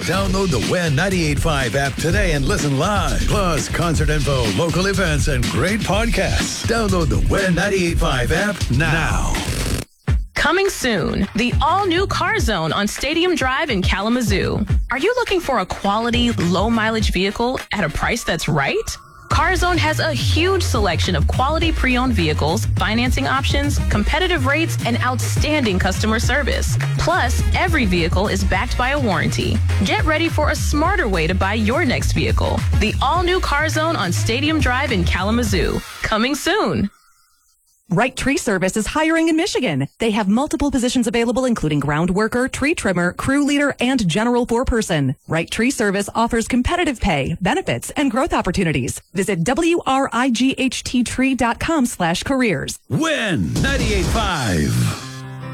Download the WEN 98.5 app today and listen live. Plus, concert info, local events, and great podcasts. Download the WEN 98.5 app now. Coming soon, the all-new Car Zone on Stadium Drive in Kalamazoo. Are you looking for a quality, low-mileage vehicle at a price that's right? CarZone has a huge selection of quality pre-owned vehicles, financing options, competitive rates, and outstanding customer service. Plus, every vehicle is backed by a warranty. Get ready for a smarter way to buy your next vehicle. The all-new CarZone on Stadium Drive in Kalamazoo. Coming soon. Right Tree Service is hiring in Michigan. They have multiple positions available, including ground worker, tree trimmer, crew leader, and general foreperson. Right Tree Service offers competitive pay, benefits, and growth opportunities. Visit WRIGHTtree.com/careers. WEN 98.5.